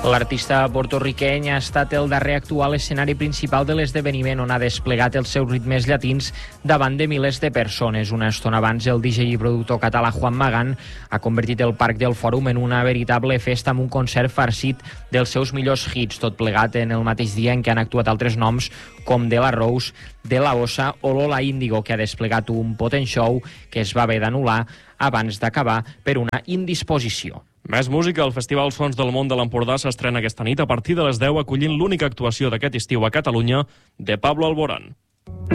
L'artista portorriqueny ha estat el darrer a actuar a l'escenari principal de l'esdeveniment, on ha desplegat els seus ritmes llatins davant de milers de persones. Una estona abans, el DJ i productor català Juan Magán ha convertit el Parc del Fòrum en una veritable festa amb un concert farcit dels seus millors hits, tot plegat en el mateix dia en què han actuat altres noms com De La Rose, De La Osa o Lola Índigo, que ha desplegat un potent show que es va haver d'anul·lar abans d'acabar per una indisposició. Més música. El Festival Sons del Món de l'Empordà s'estrena aquesta nit a partir de les 10, acollint l'única actuació d'aquest estiu a Catalunya de Pablo Alborán.